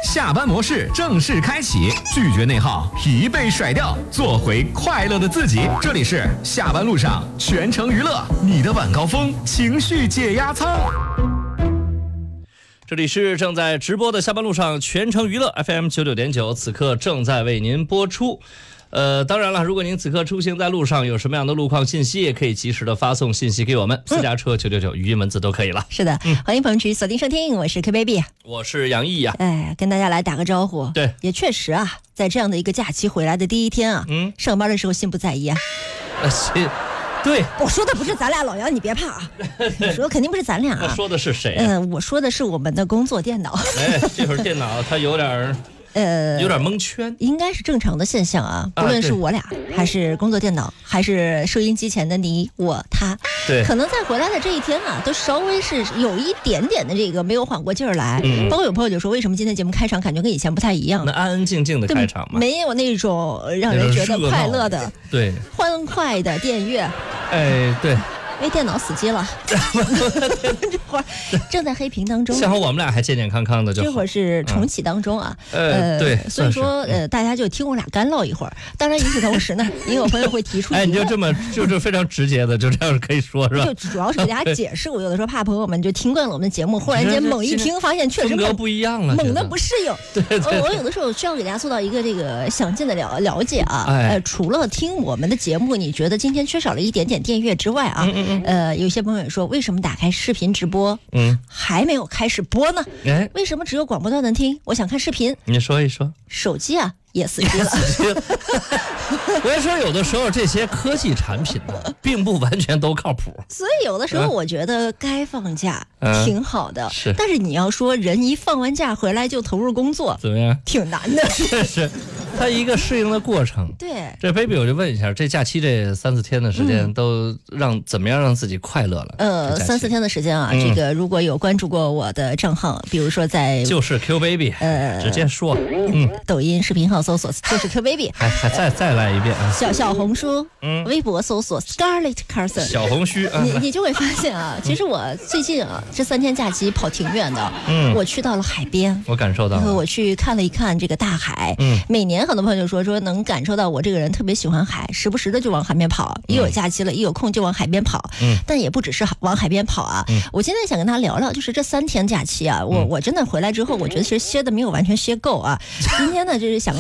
下班模式正式开启，拒绝内耗，疲惫甩掉，做回快乐的自己。这里是下班路上全程娱乐，你的晚高峰情绪解压舱。 这里是正在直播的下班路上全程娱乐 FM 99.9，此刻正在为您播出。当然了，如果您此刻出行在路上，有什么样的路况信息，也可以及时的发送信息给我们，私家车999，语音文字都可以了。 是的，欢迎朋友持续锁定收听，我是 K Baby， 我是杨毅呀。 跟大家来打个招呼。 对， 也确实啊，在这样的一个假期回来的第一天啊，上班的时候心不在焉。 对， 我说的不是咱俩，老杨你别怕啊，你说肯定不是咱俩啊。 说的是谁啊？ 我说的是我们的工作电脑。 这会儿电脑它有点蒙圈， 应该是正常的现象啊。不论是我俩，还是工作电脑，还是收音机前的你我他， 对， 可能在回来的这一天啊，都稍微是有一点点的这个没有缓过劲儿来。包括有朋友就说，为什么今天节目开场感觉跟以前不太一样？ 那安安静静的开场嘛， 没有那种让人觉得快乐的、 对欢快的电乐。 对。 因为电脑死机了，这会儿正在黑屏当中。 幸好我们俩还健健康康的就好。 这会儿是重启当中啊。 对， 所以说大家就听我俩干唠一会儿。当然与此同时呢，也有朋友会提出你就这么就非常直接的就这样可以说是吧？ 就主要是给大家解释，我有的时候怕朋友们就听惯了我们的节目，忽然间猛一听发现确实风格不一样了， 猛的不适应。 对， 我有的时候需要给大家做到一个这个详尽的了解啊。除了听我们的节目，你觉得今天缺少了一点点电乐之外啊，有些朋友说，为什么打开视频直播，还没有开始播呢？为什么只有广播端能听？我想看视频。 你说一说。 手机啊也死机了。 我跟你说，有的时候这些科技产品呢，并不完全都靠谱。 所以有的时候我觉得该放假挺好的， 是。 但是你要说人一放完假回来就投入工作， 怎么样？ 挺难的。 是。它一个适应的过程。 对， 这 baby 我就问一下，这假期这3-4天的时间都怎么样让自己快乐了 ？3-4天的时间啊，这个如果有关注过我的账号，比如说在就是 Q baby， 直接说， 抖音视频号搜索就是 Q baby， 还再来一遍啊， 小红书，微博搜索 Scarlett Carson， 小红书， 你就会发现啊，其实我最近啊这3天假期跑挺远的，我去到了海边， 我感受到了， 我去看了一看这个大海，每年很多朋友就说能感受到我这个人特别喜欢海，时不时的就往海边跑，一有假期了，一有空就往海边跑，但也不只是往海边跑啊。我今天想跟大家聊聊，就是这3天假期啊，我真的回来之后，我觉得其实歇的没有完全歇够啊。今天呢，就是想